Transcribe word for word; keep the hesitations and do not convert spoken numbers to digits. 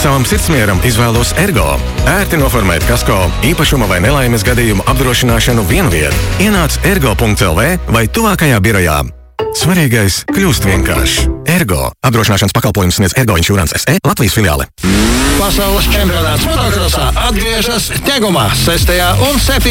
Savam sirdsmieram izvēlos Ergo. Ērti noformēt kasko, īpašuma vai nelaimes gadījumu apdrošināšanu vienviet. Ienāc ergo punkts el vē vai tuvākajā birojā. Svarīgais kļūst vienkāršs. Ergo. Apdrošināšanas pakalpojums sniedz Ergo Insurance es e Latvijas filiāle. Pasaules čempionāts motokrosā atgriežas Ķegumā sestajā un septītajā